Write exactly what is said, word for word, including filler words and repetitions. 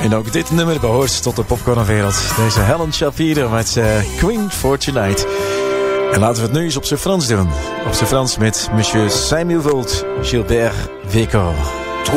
En ook dit nummer behoort tot de popcornwereld. Deze Helen Shapiro met uh, Queen for Tonight. En laten we het nu eens op zijn Frans doen. Op zijn Frans met Monsieur Samuel Volt Gilbert Vécor.